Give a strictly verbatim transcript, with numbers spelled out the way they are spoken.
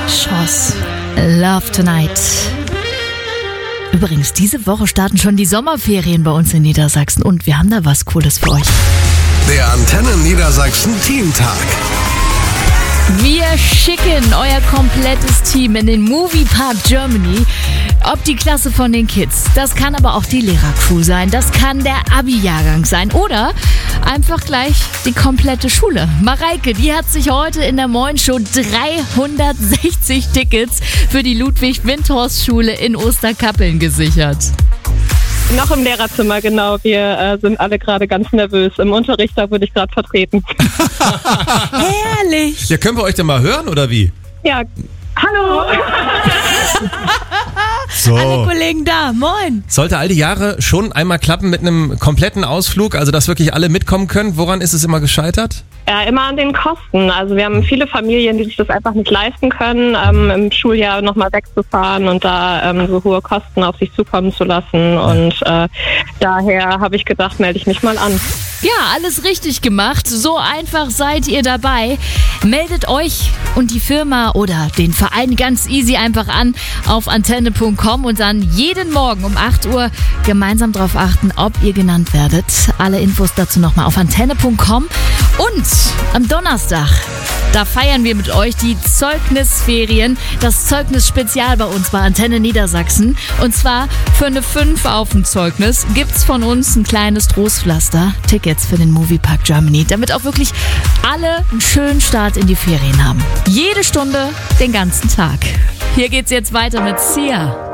Schoss, Love Tonight. Übrigens, diese Woche starten schon die Sommerferien bei uns in Niedersachsen und wir haben da was Cooles für euch. Der Antenne Niedersachsen Teamtag. Wir schicken euer komplettes Team in den Moviepark Germany. Ob die Klasse von den Kids, das kann aber auch die Lehrercrew sein, das kann der Abi-Jahrgang sein oder einfach gleich die komplette Schule. Mareike, die hat sich heute in der Moin-Show dreihundertsechzig Tickets für die Ludwig-Windhorst-Schule in Osterkappeln gesichert. Noch im Lehrerzimmer, genau. Wir äh, sind alle gerade ganz nervös. Im Unterricht, da wurde ich gerade vertreten. Herrlich! Ja, können wir euch denn mal hören, oder wie? Ja, hallo! So. Alle Kollegen da, moin! Sollte all die Jahre schon einmal klappen mit einem kompletten Ausflug, also dass wirklich alle mitkommen können. Woran ist es immer gescheitert? Ja, immer an den Kosten. Also wir haben viele Familien, die sich das einfach nicht leisten können, ähm, im Schuljahr nochmal wegzufahren und da ähm, so hohe Kosten auf sich zukommen zu lassen. Und äh, daher habe ich gedacht, melde ich mich mal an. Ja, alles richtig gemacht. So einfach seid ihr dabei. Meldet euch und die Firma oder den Verein ganz easy einfach an auf antenne punkt com und dann jeden Morgen um acht Uhr gemeinsam darauf achten, ob ihr genannt werdet. Alle Infos dazu nochmal auf antenne punkt com. Und am Donnerstag, da feiern wir mit euch die Zeugnisferien, das Zeugnis-Spezial bei uns bei Antenne Niedersachsen. Und zwar für eine fünf auf dem Zeugnis gibt's von uns ein kleines Trostpflaster, Tickets für den Moviepark Germany, damit auch wirklich alle einen schönen Start in die Ferien haben. Jede Stunde, den ganzen Tag. Hier geht's jetzt weiter mit Sia.